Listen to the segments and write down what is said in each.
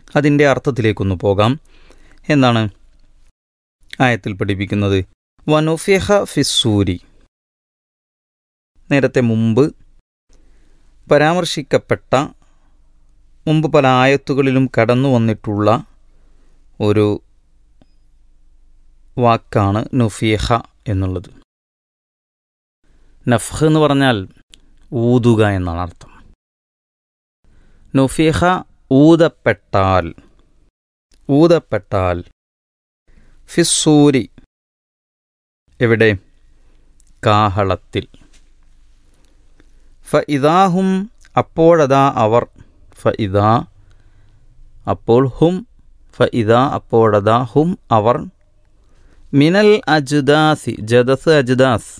അതിൻ്റെ അർത്ഥത്തിലേക്കൊന്ന് പോകാം. എന്താണ് ആയത്തിൽ പഠിപ്പിക്കുന്നത്? വനുഫിഹ ഫിസ്സൂരി, നേരത്തെ മുമ്പ് പരാമർശിക്കപ്പെട്ട, മുമ്പ് പല ആയത്തുകളിലും കടന്നു വന്നിട്ടുള്ള ഒരു വാക്കാണ് നുഫിഹ എന്നുള്ളത്. നഫ്ഹ് എന്ന് പറഞ്ഞാൽ ഊതുക എന്നാണ് അർത്ഥം. നുഫിഹ ഊതപ്പെട്ടാൽ ഫിസ്സൂരി, എവിടെ? കാഹളത്തിൽ. ഫഇദാഹും, അപ്പോഴതാ അവർ, ഫഇദാ അപ്പോൾ, ഹും ഫഇദാ അപ്പോഴതാ ഹും അവർ, മിനൽ അജ്ദാസി, ജദസ് അജ്ദാസ്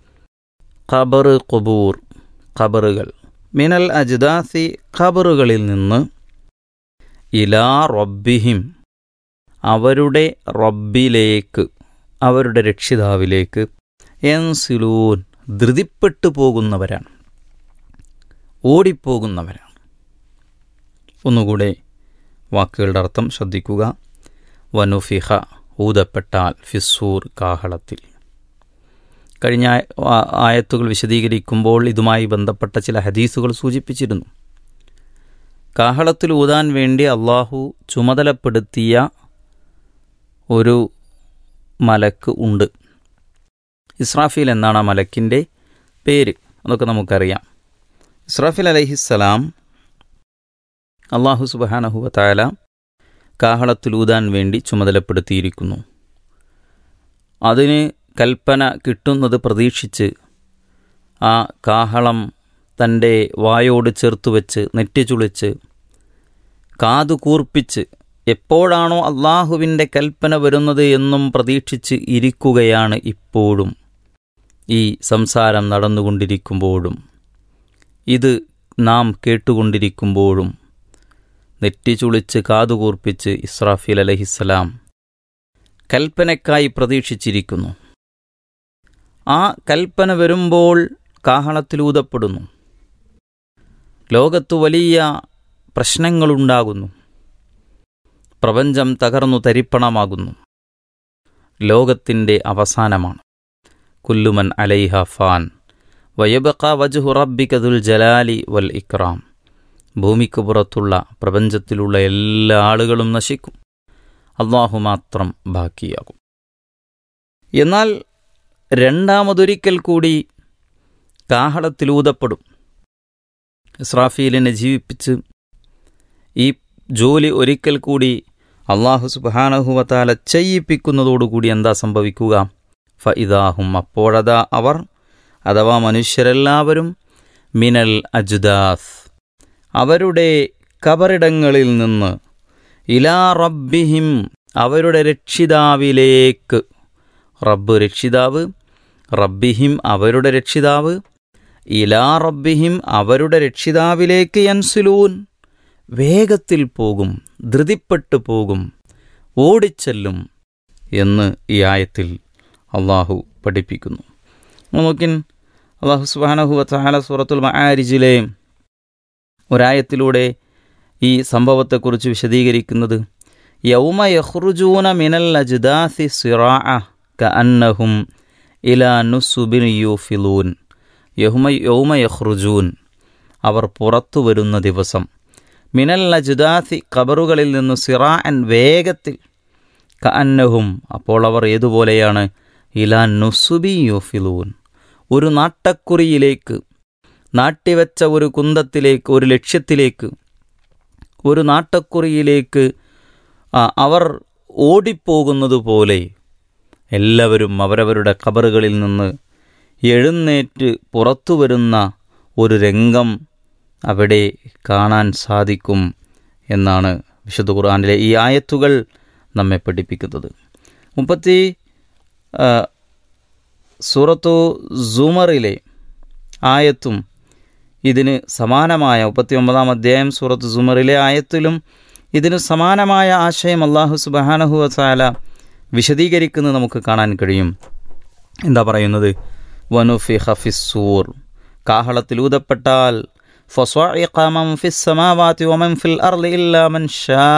ഖബർ ഖുബൂർ ഖബറുകൾ, മിനൽ അജ്ദാസി ഖബറുകളിൽ നിന്ന്, ഇലാ റബ്ബിഹിം അവരുടെ റബ്ബിലേക്ക്, അവരുടെ രക്ഷിതാവിലേക്ക്, യൻസിലൂൻ ധൃതിപ്പെട്ടു പോകുന്നവരാണ്, ഓടിപ്പോകുന്നവരാണ്. ഒന്നുകൂടെ വാക്കുകളുടെ അർത്ഥം ശ്രദ്ധിക്കുക. വനുഫിഹ ഊതപ്പെട്ടാൽ, ഫിസ്സൂർ കാഹളത്തിൽ. കഴിഞ്ഞ ആയത്തുകൾ വിശദീകരിക്കുമ്പോൾ ഇതുമായി ബന്ധപ്പെട്ട ചില ഹദീസുകൾ സൂചിപ്പിച്ചിരുന്നു. കാഹളത്തിൽ ഊതാൻ വേണ്ടി അള്ളാഹു ചുമതലപ്പെടുത്തിയ ഒരു മലക്ക് ഉണ്ട്. ഇസ്രാഫീൽ എന്നാണ് ആ മലക്കിൻ്റെ പേര്. അതൊക്കെ നമുക്കറിയാം. ഇസ്രാഫീൽ അലൈഹിസ്സലാം അള്ളാഹു സുബ്ഹാനഹു വ തആല കാഹളത്തിൽ ഊതാൻ വേണ്ടി ചുമതലപ്പെടുത്തിയിരിക്കുന്നു. അതിന് കൽപ്പന കിട്ടുന്നത് പ്രതീക്ഷിച്ച് ആ കാഹളം തൻ്റെ വായോട് ചേർത്തുവെച്ച്, നെറ്റിച്ചുളിച്ച്, കാതു കൂർപ്പിച്ച്, എപ്പോഴാണോ അള്ളാഹുവിൻ്റെ കൽപ്പന വരുന്നത് എന്നും പ്രതീക്ഷിച്ച് ഇരിക്കുകയാണ്. ഇപ്പോഴും ഈ സംസാരം നടന്നുകൊണ്ടിരിക്കുമ്പോഴും, ഇത് നാം കേട്ടുകൊണ്ടിരിക്കുമ്പോഴും നെറ്റിച്ചുളിച്ച് കാതുകൂർപ്പിച്ച് ഇസ്രാഫീൽ അലൈഹിസ്സലാം കൽപ്പനയ്ക്കായി പ്രതീക്ഷിച്ചിരിക്കുന്നു. ആ കൽപ്പന വരുമ്പോൾ കാഹളത്തിലൂതപ്പെടുന്നു. ലോകത്തു വലിയ പ്രശ്നങ്ങളുണ്ടാകുന്നു. പ്രപഞ്ചം തകർന്നു തരിപ്പണമാകുന്നു. ലോകത്തിൻ്റെ അവസാനമാണ്. കുല്ലുമൻ അലൈഹ ഫാൻ വയബ്ഖ വജ്ഹു റബ്ബിക ദുൽ ജലാലി വൽ ഇക്റാം. ഭൂമിക്ക് പുറത്തുള്ള പ്രപഞ്ചത്തിലുള്ള എല്ലാ ആളുകളും നശിക്കും, അള്ളാഹു മാത്രം ബാക്കിയാകും. എന്നാൽ രണ്ടാമതൊരിക്കൽ കൂടി കാഹളത്തിലൂതപ്പെടും. ഇസ്രാഫീലിനെ ജീവിപ്പിച്ച് ഈ ജോലി ഒരിക്കൽ കൂടി അള്ളാഹു സുബ്ഹാനഹു വ തആല ചെയ്യിപ്പിക്കുന്നതോടുകൂടി എന്താ സംഭവിക്കുക? ഫഇദാഹും അപ്പോഴതാ അവർ, അഥവാ മനുഷ്യരെല്ലാവരും, മിനൽ അജ്ദാസ് അവരുടെ കബറിടങ്ങളിൽ നിന്ന്, ഇലാ റബ്ബിഹിം അവരുടെ രക്ഷിതാവിലേക്ക്, റബ്ബ് രക്ഷിതാവ്, റബ്ബിഹിം അവരുടെ രക്ഷിതാവ്, ഇലാ റബ്ബിഹിം അവരുടെ രക്ഷിതാവിലേക്ക്, യൻസിലൂൻ വേഗത്തിൽ പോകും, ധൃതിപ്പെട്ടു പോകും, ഓടിച്ചെല്ലും എന്ന് ഈ ആയത്തിൽ അള്ളാഹു പഠിപ്പിക്കുന്നു. നോക്കിൻ, അള്ളാഹു സുബ്ഹാനഹു വ തആല സൂറത്തുൽ മആരിജിലെ ഒരായത്തിലൂടെ ഈ സംഭവത്തെക്കുറിച്ച് വിശദീകരിക്കുന്നത്, യൗമ യഖ്റുജൂന മിനൽ അജ്ദാസി സിറാഅ കഅന്നഹും ഇലാ നുസുബിൻ യൂഫിലൂൻ. യൗമ യഖ്റുജൂൻ അവർ പുറത്തു വരുന്ന ദിവസം, മിനൽ അജ്ദാസി ഖബറുകളിൽ നിന്ന്, സിറാഅൻ വേഗത്തിൽ, കഅന്നഹും അപ്പോൾ അവർ ഏതുപോലെയാണ്, ഇലാ നുസുബി യൂഫിലൂൻ ഒരു നാട്ടക്കുറിയിലേക്ക്, നാട്ടിവെച്ച ഒരു കുന്തത്തിലേക്ക്, ഒരു ലക്ഷ്യത്തിലേക്ക്, ഒരു നാട്ടക്കുറിയിലേക്ക് അവർ ഓടിപ്പോകുന്നത് പോലെ എല്ലാവരും അവരവരുടെ ഖബറുകളിൽ നിന്ന് എഴുന്നേറ്റ് പുറത്തു വരുന്ന ഒരു രംഗം അവിടെ കാണാൻ സാധിക്കും എന്നാണ് വിശുദ്ധ ഖുർആനിലെ ഈ ആയത്തുകൾ നമ്മെ പഠിപ്പിക്കുന്നത്. സൂറത്തു സുമറിലെ ആയത്തും ഇതിന് സമാനമായ 39-ാം അധ്യായം സൂറത്ത് സുമറിലെ ആയത്തിലും ഇതിന് സമാനമായ ആശയം അല്ലാഹു സുബ്ഹാനഹു വ തആല വിശദീകരിക്കുന്നത് നമുക്ക് കാണാൻ കഴിയും. എന്താ പറയുന്നത്? വനുഫിഖ ഫിസ്സൂർ കാഹളത്തിലൂതപ്പെട്ടാൽ ഫസ്വഇഖ മൻ ഫിസ് സമാവാതി വമൻ ഫിൽ അർളി ഇല്ലാ മൻ ഷാ